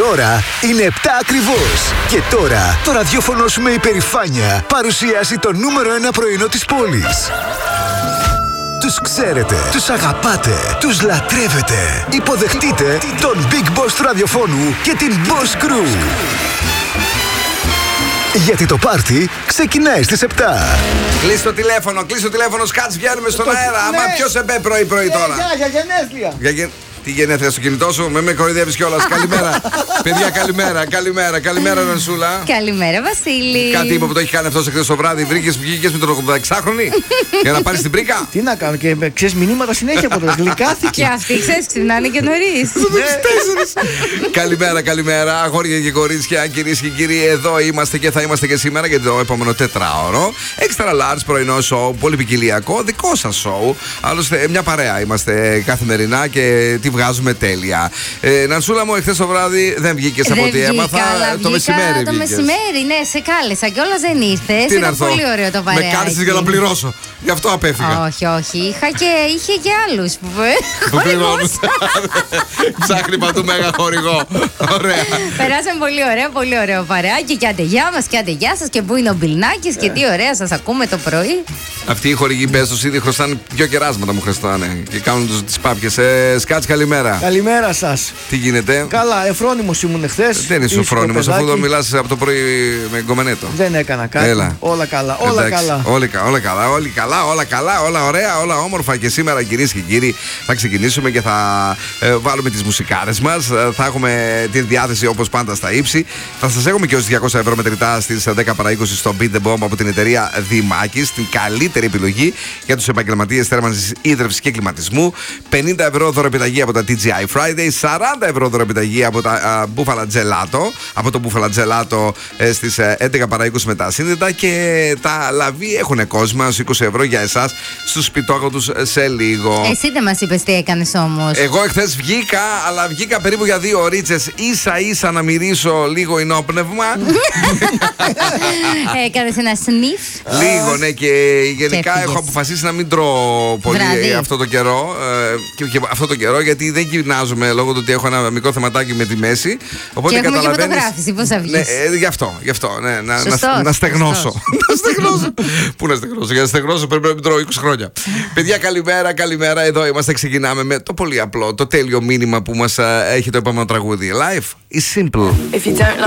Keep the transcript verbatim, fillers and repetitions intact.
ώρα είναι επτά ακριβώς. Και τώρα το ραδιόφωνο σου με υπερηφάνεια παρουσιάζει το νούμερο ένα πρωινό της πόλης. Τους ξέρετε, τους αγαπάτε, τους λατρεύετε. Υποδεχτείτε τον Big Boss του ραδιοφώνου και την Boss Crew. Γιατί το πάρτι ξεκινάει στις επτά. Κλείς το τηλέφωνο, κλείς το τηλέφωνο, σκάτς, βγαίνουμε στον αέρα. Άμα ποιος σε μπε πρωί-πρωί τώρα. Για γενέθλια. Για γεν... Τι γενέθλια στο κινητό σου, με με κοροϊδεύεις κιόλας. Καλημέρα. Παιδιά, καλημέρα, καλημέρα, καλημέρα, Νανσούλα. Καλημέρα, Βασίλη. Κάτι είπε που το έχει κάνει αυτός εχθές το βράδυ. Βρήκες, βγήκες με τον ογδοεξάχρονη για να πάρεις την πρίκα. Τι να κάνω, και ξέρεις μηνύματα συνέχεια από το γλυκάθηκε. Και αυτή ξέρεις, ξυπνάνε και νωρίς. Καλημέρα, καλημέρα, αγόρια και κορίτσια, κυρίες και κύριοι. Εδώ είμαστε και θα είμαστε και σήμερα για το επόμενο τετράωρο. Extra large πρωινό show, πολύ ποικιλιακό, δικό σας show. Άλλωστε, μια παρέα είμαστε καθημερινά και τη βγάζουμε τέλεια. Ε, Νανσούλα μου, εχθές το βράδυ δεν βγήκες από ό,τι έμαθα. Αλλά το μεσημέρι. Το μεσημέρι, ναι, σε κάλεσα και όλα δεν ήρθες. Τι Ήταν πολύ ωραίο το παρεάκι. Με κάλεσες για να πληρώσω. Γι' αυτό απέφυγα. Όχι, όχι. Είχα και, είχε και άλλους που πληρώνουν. Ψάχνει παντού μέγα χορηγό. Ωραία. Περάσαμε πολύ ωραία, πολύ ωραίο παρεάκι. Και αντεγιά μας και αντεγιά σας. Και πού είναι ο Μπιλνάκης και τι ωραία σας ακούμε το πρωί. Αυτοί οι χορηγοί μπες τους ήδη χρωστάνε δύο κεράσματα μου χρωστάνε. Και κάνουν τις πάπιες. Ε, Σκάτς, καλημέρα. Καλημέρα σας. Τι γίνεται? Καλά, εφρόνιμος ήμουν εχθές. Δεν είσαι εφρόνιμος αφού εδώ μιλάς από το πρωί με γκομενέτο. Δεν έκανα κάτι. Έλα. Όλα καλά. Όλα Εντάξει, καλά. Όλα, όλα καλά. Όλα καλά. Όλα καλά. Όλα ωραία. Όλα όμορφα. Και σήμερα, κυρίες και κύριοι, θα ξεκινήσουμε και θα ε, βάλουμε τις μουσικάρες μας. Ε, θα έχουμε τη διάθεση όπως πάντα στα ύψη. Θα σας έχουμε και ως διακόσια ευρώ μετρητά στις δέκα παρά είκοσι στο Beat the Bomb από την εταιρεία Δημάκης. Την καλύτερη επιλογή για τους επαγγελματίες θέρμανσης, ίδρυυσης και κλιματισμού. πενήντα ευρώ δωρεπιταγή από τα τι τζι άι Friday. σαράντα ευρώ δωρεπιταγή από τα uh, Buffalo Gelato. Από το Buffalo Gelato ε, στις ε, έντεκα παρά είκοσι με τα σύνδετα. Και τα λαβή έχουν κόσμο. είκοσι ευρώ για εσάς στους σπιτόγατους σε λίγο. Εσύ δεν μας είπες τι έκανες όμως. Εγώ εχθές βγήκα, αλλά βγήκα περίπου για δύο ωρίτσες. Ίσα ίσα να μυρίσω λίγο ενόπνευμα. Έκανες ένα sniff. Λίγο, ναι, και γενικά και έχω αποφασίσει να μην τρώω πολύ βράδυ αυτό το καιρό. Ε, και, και αυτό το καιρό, γιατί δεν γυρνάζουμε λόγω του ότι έχω ένα μικρό θεματάκι με τη μέση. Οπότε και έχουμε και καταλαβαίνεις. φωτογράφηση, πώς θα βγεις. Ναι, ε, γι' αυτό, γι' αυτό. Ναι, να, Σωστός, να, να στεγνώσω. σωστός. να στεγνώσω. Πού να στεγνώσω, για να στεγνώσω πρέπει να μην τρώω είκοσι χρόνια. Παιδιά, καλημέρα, καλημέρα. Εδώ είμαστε. Ξεκινάμε με το πολύ απλό, το τέλειο μήνυμα που μας uh, έχει το επόμενο τραγούδι. Life is simple. If you don't